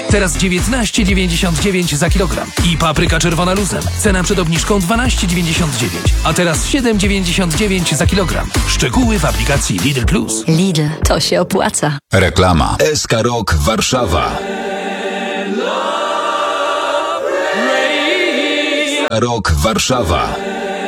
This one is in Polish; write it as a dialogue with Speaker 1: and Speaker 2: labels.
Speaker 1: Teraz 19,99 za kilogram. I papryka czerwona luzem. Cena przed obniżką 12,99. A teraz 7,99 za kilogram. Szczegóły w aplikacji Lidl Plus.
Speaker 2: Lidl, to się opłaca.
Speaker 3: Reklama. SK Rok Warszawa. Rok Warszawa.